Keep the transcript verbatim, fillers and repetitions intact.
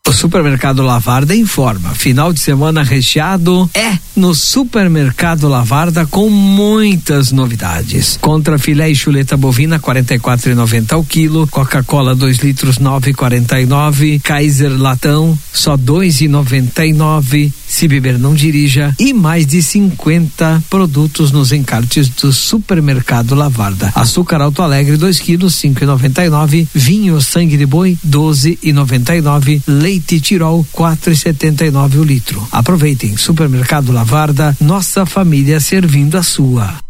O Supermercado Lavarda informa, final de semana recheado é no Supermercado Lavarda com muitas novidades. Contra filé e chuleta bovina quarenta e quatro reais e noventa centavos ao quilo, Coca-Cola dois litros nove reais e quarenta e nove centavos, Kaiser latão só dois reais e noventa e nove centavos, se beber não dirija, e mais de cinquenta produtos nos encartes do Supermercado Lavarda. Açúcar Alto Alegre dois quilos cinco reais e noventa e nove centavos, vinho sangue de boi doze reais e noventa e nove centavos, leite Tirol quatro reais e setenta e nove centavos o litro. Aproveitem, Supermercado Lavarda, nossa família servindo a sua.